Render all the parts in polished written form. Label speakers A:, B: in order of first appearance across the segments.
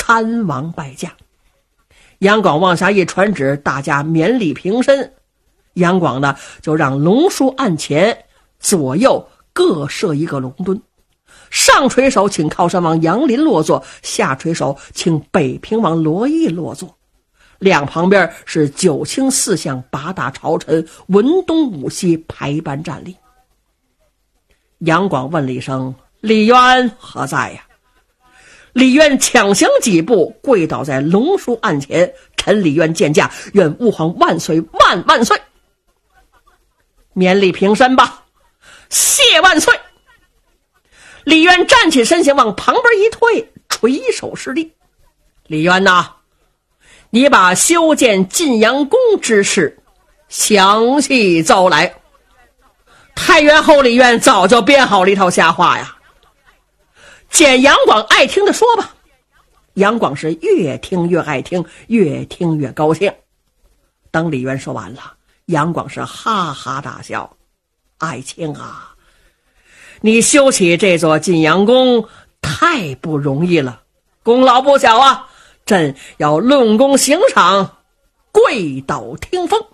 A: 参王拜驾。杨广往下一传旨，大家免礼平身。杨广呢，就让龙书案前左右各设一个龙墩，上垂手请靠山王杨林落座，下垂手请北平王罗毅落座。两旁边是九卿四相八大朝臣，文东武西排班站立。杨广问了一声：“李渊何在呀？”李渊抢行几步，跪倒在龙书案前：“臣李渊见驾，愿吾皇万岁万万岁！”免礼平身吧，谢万岁！李渊站起身形，往旁边一退，垂手施礼：“李渊呐，你把修建晋阳宫之事详细奏来。”太原侯李渊早就编好了一套瞎话呀。见杨广爱听的说吧。杨广是越听越爱听，越听越高兴。等李渊说完了，杨广是哈哈大笑：“爱卿啊，你修起这座晋阳宫太不容易了，功劳不小啊！朕要论功行赏，跪倒听封。”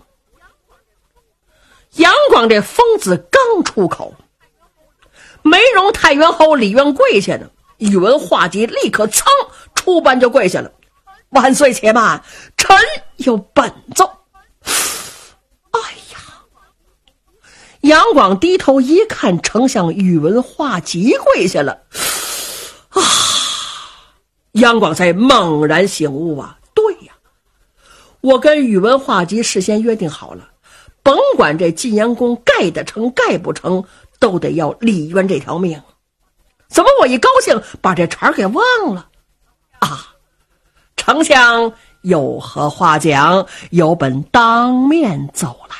A: 杨广这封字刚出口，没容太原侯李渊跪下呢，宇文化及立刻噌出班就跪下了：“万岁且慢，臣有本奏。”哎呀！杨广低头一看，丞相宇文化及跪下了。杨广才猛然醒悟啊，对呀，我跟宇文化及事先约定好了，甭管这晋阳宫盖得成盖不成，都得要李渊这条命。怎么我一高兴把这茬给忘了啊？丞相有何话讲？有本当面走来。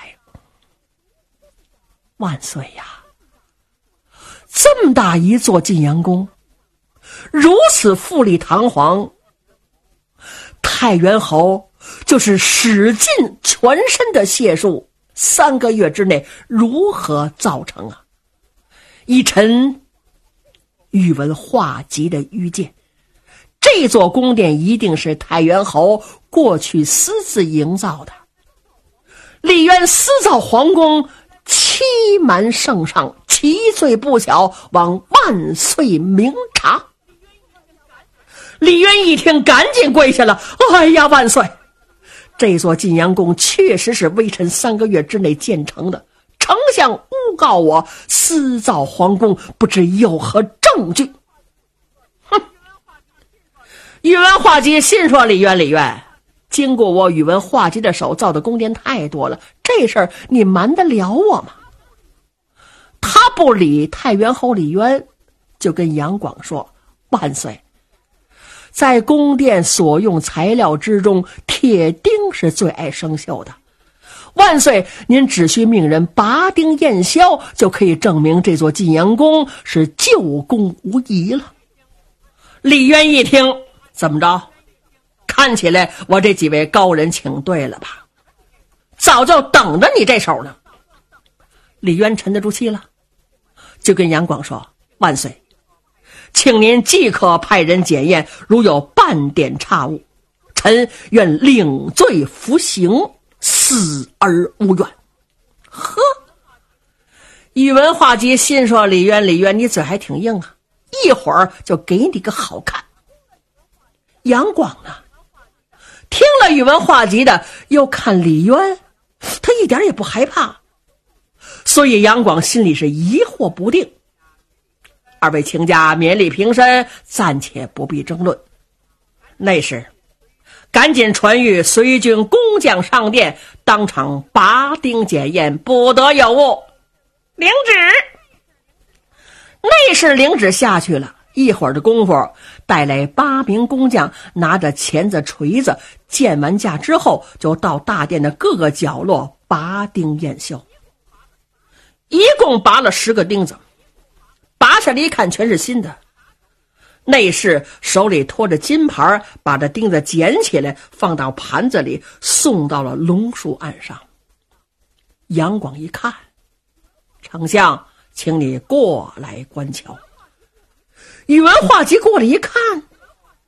A: 万岁呀！这么大一座晋阳宫，如此富丽堂皇，太原侯就是使尽全身的解数，3个月之内如何造成啊？以臣宇文化及的愚见，这座宫殿一定是太原侯过去私自营造的。李渊私造皇宫，欺瞒圣上，其罪不小，望万岁明察。李渊一听，赶紧跪下了：“哎呀，万岁！这座晋阳宫确实是微臣3个月之内建成的，丞相诬告我私造皇宫，不知有何证据？”哼！宇文化及心说：“李渊，经过我宇文化及的手造的宫殿太多了，这事儿你瞒得了我吗？”他不理太原侯李渊，就跟杨广说：“万岁，在宫殿所用材料之中，铁钉是最爱生锈的。万岁，您只需命人拔钉验销，就可以证明这座晋阳宫是旧宫无疑了。”李渊一听，怎么着？看起来我这几位高人请对了吧？早就等着你这手呢。李渊沉得住气了，就跟杨广说：“万岁，请您即刻派人检验，如有半点差误，臣愿领罪服刑，死而无怨。”呵，宇文化及心说：“李渊，你嘴还挺硬啊，一会儿就给你个好看。”杨广呢，听了宇文化及的，又看李渊，他一点也不害怕，所以杨广心里是疑惑不定。二位卿家免礼平身，暂且不必争论。那时赶紧传谕随军工匠上殿，当场拔钉检验，不得有误。领旨。那时领旨下去了，一会儿的功夫，带来8名工匠，拿着钳子锤子，见完架之后就到大殿的各个角落拔钉验销。一共拔了10个钉子，拔下来一看全是新的。内侍手里托着金牌，把这钉子捡起来放到盘子里，送到了龙树案上。杨广一看：“丞相，请你过来观瞧。”宇文化及过来一看，